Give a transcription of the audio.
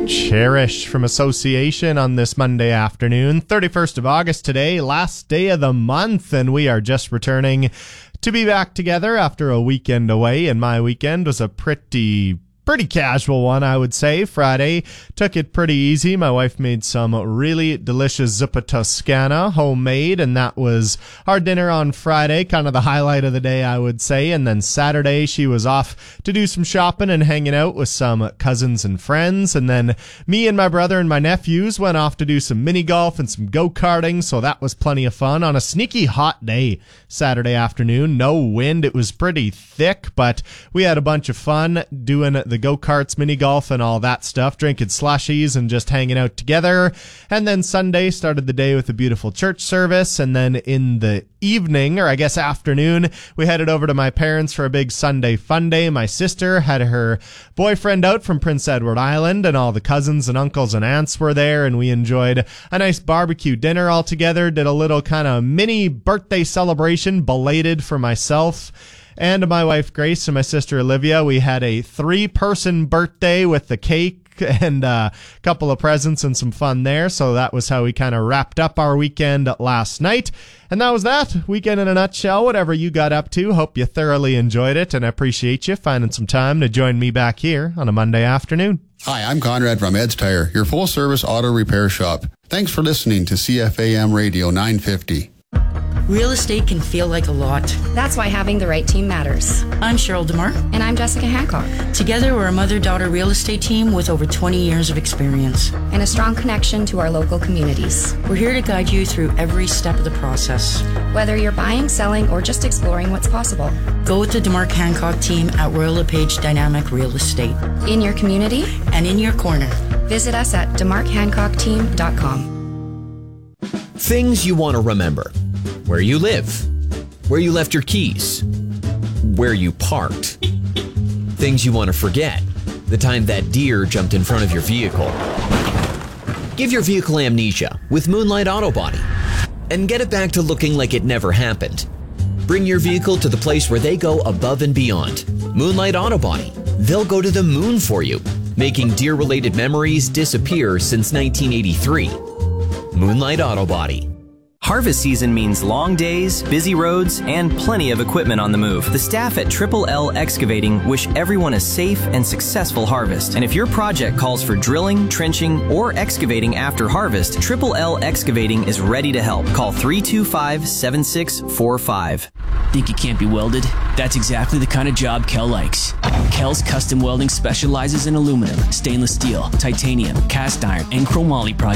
Cherish from Association on this Monday afternoon, 31st of August today, last day of the month, and we are just returning to be back together after a weekend away, and my weekend was a pretty casual one, I would say. Friday, took it pretty easy. My wife made some really delicious zuppa toscana, homemade, and that was our dinner on Friday, kind of the highlight of the day, I would say. And then Saturday, she was off to do some shopping and hanging out with some cousins and friends. And then me and my brother and my nephews went off to do some mini golf and some go-karting, so that was plenty of fun on a sneaky hot day Saturday afternoon. No wind. It was pretty thick, but we had a bunch of fun doing the go-karts, mini golf, and all that stuff, drinking slushies and just hanging out together. And then Sunday started the day with a beautiful church service, and then in the evening, or I guess afternoon, we headed over to my parents for a big Sunday fun day. My sister had her boyfriend out from Prince Edward Island, and all the cousins and uncles and aunts were there, and we enjoyed a nice barbecue dinner all together, did a little kind of mini birthday celebration, belated for myself and my wife Grace and my sister Olivia. We had a 3-person birthday with the cake and a couple of presents and some fun there. So that was how we kind of wrapped up our weekend last night. And that was that. Weekend in a nutshell, whatever you got up to. Hope you thoroughly enjoyed it, and I appreciate you finding some time to join me back here on a Monday afternoon. Hi, I'm Conrad from Ed's Tire, your full-service auto repair shop. Thanks for listening to CFAM Radio 950. Real estate can feel like a lot. That's why having the right team matters. I'm Cheryl DeMar. And I'm Jessica Hancock. Together, we're a mother-daughter real estate team with over 20 years of experience. And a strong connection to our local communities. We're here to guide you through every step of the process. Whether you're buying, selling, or just exploring what's possible. Go with the DeMar Hancock team at Royal LePage Dynamic Real Estate. In your community. And in your corner. Visit us at demarkhancockteam.com. Things you want to remember. Where you live, where you left your keys, where you parked. Things you want to forget. The time that deer jumped in front of your vehicle. Give your vehicle amnesia with Moonlight Auto Body and get it back to looking like it never happened. Bring your vehicle to the place where they go above and beyond. Moonlight Auto Body. They'll go to the moon for you, making deer-related memories disappear since 1983. Moonlight Auto Body. Harvest season means long days, busy roads, and plenty of equipment on the move. The staff at Triple L Excavating wish everyone a safe and successful harvest. And if your project calls for drilling, trenching, or excavating after harvest, Triple L Excavating is ready to help. Call 325-7645. Think it can't be welded? That's exactly the kind of job Kel likes. Kel's Custom Welding specializes in aluminum, stainless steel, titanium, cast iron, and chromoly projects